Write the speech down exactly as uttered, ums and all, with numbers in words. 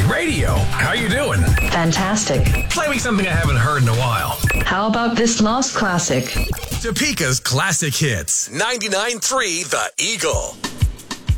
Radio. How you doing? Fantastic. Play me something I haven't heard in a while. How about this lost classic? Topeka's classic hits. ninety-nine point three The Eagle.